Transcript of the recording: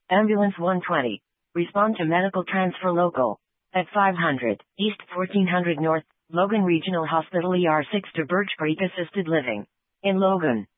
Ambulance 120. Respond to medical transfer local. At 500 East 1400 North, Logan Regional Hospital ER 6 to Birch Creek Assisted Living. In Logan.